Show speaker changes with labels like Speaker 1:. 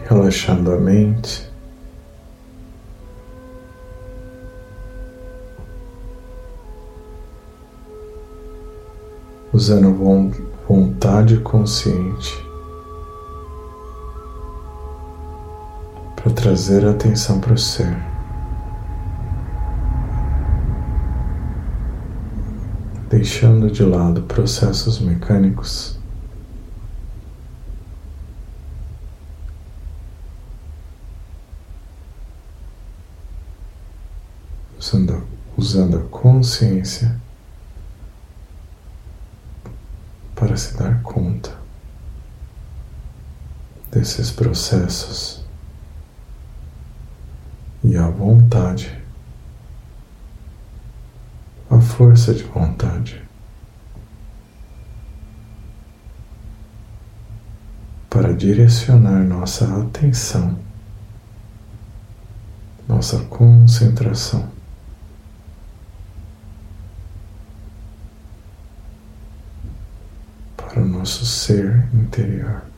Speaker 1: relaxando a mente, usando vontade consciente para trazer a atenção para o ser. Deixando de lado processos mecânicos, usando a consciência para se dar conta desses processos e a vontade, a força de vontade para direcionar nossa atenção, nossa concentração para o nosso ser interior.